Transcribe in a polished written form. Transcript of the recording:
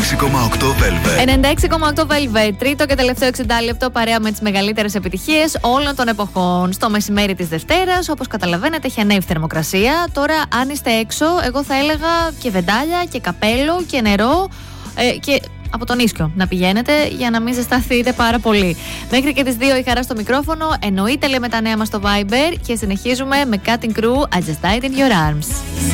96,8 Velvet. Τρίτο και τελευταίο 60 λεπτό παρέα με τις μεγαλύτερες επιτυχίες όλων των εποχών. Στο μεσημέρι της Δευτέρας, όπως καταλαβαίνετε, έχει ανέβει θερμοκρασία. Τώρα, αν είστε έξω, εγώ θα έλεγα και βεντάλια και καπέλο και νερό. Και από τον ίσκιο να πηγαίνετε για να μην ζεσταθείτε πάρα πολύ. Μέχρι και τις 2 η Χαρά στο μικρόφωνο. Εννοείται λέμε τα νέα μας στο Viber και συνεχίζουμε με Cutting Crew, I Just Died in Your Arms.